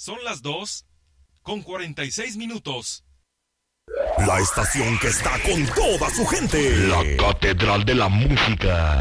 Son las 2:46. La estación que está con toda su gente. La Catedral de la Música.